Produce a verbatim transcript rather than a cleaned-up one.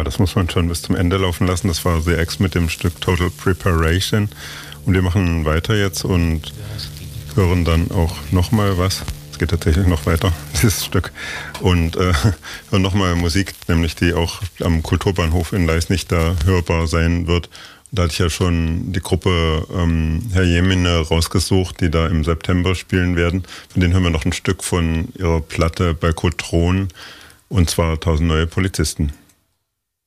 Ja, das muss man schon bis zum Ende laufen lassen. Das war The X mit dem Stück Total Preparation. Und wir machen weiter jetzt und hören dann auch nochmal was. Es geht tatsächlich noch weiter, dieses Stück. Und äh, hören nochmal Musik, nämlich die auch am Kulturbahnhof in Leisnig da hörbar sein wird. Und da hatte ich ja schon die Gruppe ähm, Herr Jemine rausgesucht, die da im September spielen werden. Von denen hören wir noch ein Stück von ihrer Platte Balkotron. Und zwar tausend neue Polizisten.